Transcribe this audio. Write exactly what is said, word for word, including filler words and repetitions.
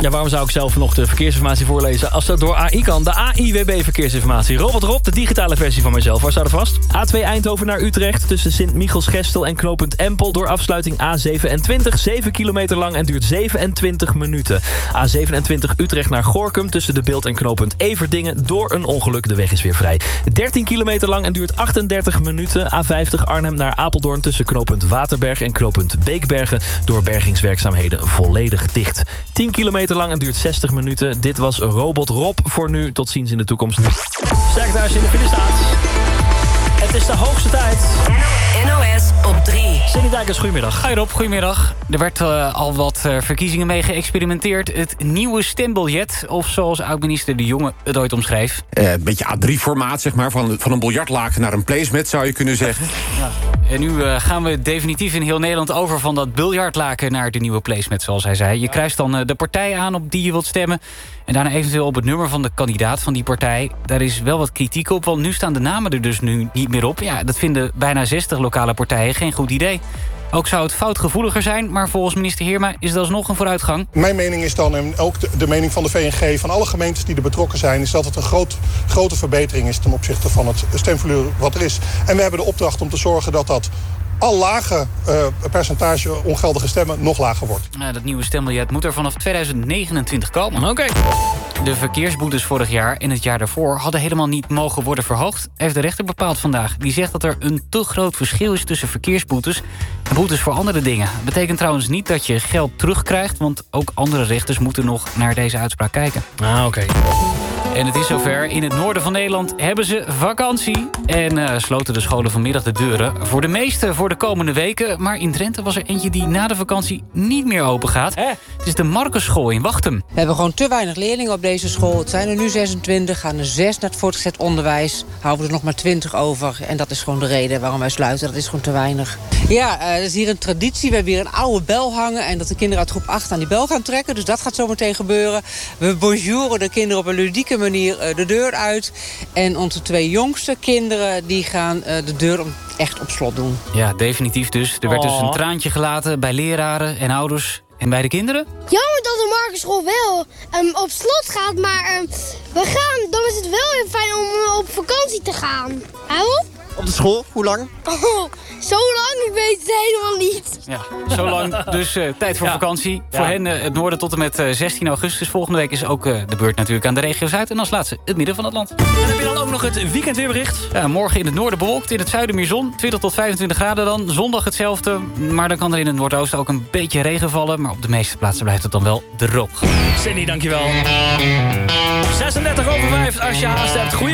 Ja, waarom zou ik zelf nog de verkeersinformatie voorlezen als dat door A I kan? De A I W B Verkeersinformatie. Robot Rob, de digitale versie van mijzelf. Waar staat er vast? A twee Eindhoven naar Utrecht tussen Sint-Michiels-Gestel en knooppunt Empel. Door afsluiting A zevenentwintig, zeven kilometer lang en duurt zevenentwintig minuten. A zevenentwintig Utrecht naar Gorinchem tussen de Beeld en knooppunt Everdingen. Door een ongeluk, de weg is weer vrij. dertien kilometer lang en duurt achtendertig minuten. A vijftig Arnhem naar Apeldoorn tussen knooppunt Waterberg en knooppunt Beekbergen. Door bergingswerkzaamheden volledig dicht. tien kilometer lang en duurt zestig minuten. Dit was Robot Rob voor nu. Tot ziens in de toekomst. Sterkte als je in de file staat. Het is de hoogste tijd. N O S op drie. Cindy Dijkers, goedemiddag. Hi Rob, goedemiddag. Er werd uh, al wat uh, verkiezingen mee geëxperimenteerd. Het nieuwe stembiljet, of zoals oud-minister De Jonge het ooit omschreef. Uh, een beetje A drie formaat, zeg maar. Van, van een biljartlaken naar een placemat, zou je kunnen zeggen. Ja. En nu uh, gaan we definitief in heel Nederland over van dat biljartlaken naar de nieuwe placemat, zoals hij zei. Je kruist dan uh, de partij aan op die je wilt stemmen. En daarna eventueel op het nummer van de kandidaat van die partij. Daar is wel wat kritiek op, want nu staan de namen er dus nu niet meer op. Ja, dat vinden bijna zestig lokale partijen geen goed idee. Ook zou het foutgevoeliger zijn, maar volgens minister Heerma is dat alsnog een vooruitgang. Mijn mening is dan, en ook de, de mening van de V N G... van alle gemeentes die er betrokken zijn... is dat het een groot, grote verbetering is ten opzichte van het stemverloop wat er is. En we hebben de opdracht om te zorgen dat dat al lage uh, percentage ongeldige stemmen nog lager wordt. Ja, dat nieuwe stembiljet moet er vanaf tweeduizend negenentwintig komen. Oké. Okay. De verkeersboetes vorig jaar en het jaar daarvoor hadden helemaal niet mogen worden verhoogd, heeft de rechter bepaald vandaag. Die zegt dat er een te groot verschil is tussen verkeersboetes en boetes voor andere dingen. Dat betekent trouwens niet dat je geld terugkrijgt, want ook andere rechters moeten nog naar deze uitspraak kijken. Ah, oké. Okay. En het is zover. In het noorden van Nederland hebben ze vakantie. En uh, sloten de scholen vanmiddag de deuren. Voor de meeste voor de komende weken. Maar in Drenthe was er eentje die na de vakantie niet meer open gaat. Eh? Het is de Marcusschool in Wachtem. We hebben gewoon te weinig leerlingen op deze school. Het zijn er nu zesentwintig, gaan er zes naar het voortgezet onderwijs. Houden we er nog maar twintig over. En dat is gewoon de reden waarom wij sluiten. Dat is gewoon te weinig. Ja, uh, dat is hier een traditie. We hebben hier een oude bel hangen. En dat de kinderen uit groep acht aan die bel gaan trekken. Dus dat gaat zo meteen gebeuren. We bonjouren de kinderen op een ludieke manier uh, de deur uit. En onze twee jongste kinderen die gaan uh, de deur om echt op slot doen. Ja, definitief dus. Er werd oh. dus een traantje gelaten bij leraren en ouders. En bij de kinderen? Jammer dat de Marcusschool wel um, op slot gaat, maar um, we gaan, dan is het wel heel fijn om uh, op vakantie te gaan. Hou op? Op de school? Hoe lang? Oh, zo lang? Ik weet het helemaal niet. Ja, zo lang. Dus uh, tijd voor ja. vakantie. Ja. Voor hen uh, het noorden tot en met uh, zestien augustus. Volgende week is ook uh, de beurt natuurlijk aan de regio Zuid. En als laatste het midden van het land. En heb je dan ook nog het weekendweerbericht? Ja, morgen in het noorden bewolkt, in het zuiden meer zon. twintig tot vijfentwintig graden dan. Zondag hetzelfde. Maar dan kan er in het noordoosten ook een beetje regen vallen. Maar op de meeste plaatsen blijft het dan wel droog. Cindy, dankjewel. zesendertig over vijf als je haast hebt. Goeie